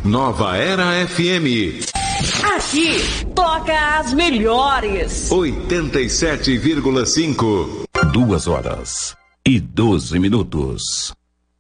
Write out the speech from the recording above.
Nova Era FM. Aqui toca as melhores. 87,5. 2 horas e 12 minutos.